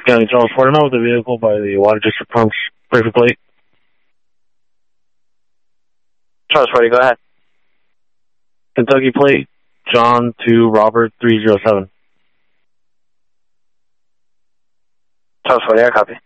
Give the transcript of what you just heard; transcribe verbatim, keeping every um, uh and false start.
County Charles Fortino with the vehicle by the Water District Pumps. Perfect plate. Charles Forty, go ahead. Kentucky plate, John to Robert three zero seven. Charles Forty, I copy.